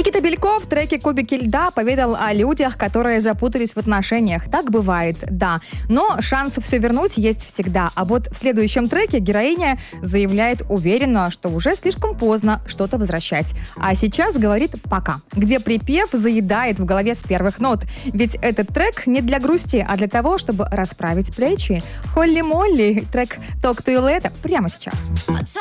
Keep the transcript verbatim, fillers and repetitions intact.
Никита Бельков в треке «Кубики льда» поведал о людях, которые запутались в отношениях. Так бывает, да. Но шанс все вернуть есть всегда. А вот в следующем треке героиня заявляет уверенно, что уже слишком поздно что-то возвращать. А сейчас говорит «пока», где припев заедает в голове с первых нот. Ведь этот трек не для грусти, а для того, чтобы расправить плечи. Холли Молли, трек «Talk to you later» прямо сейчас.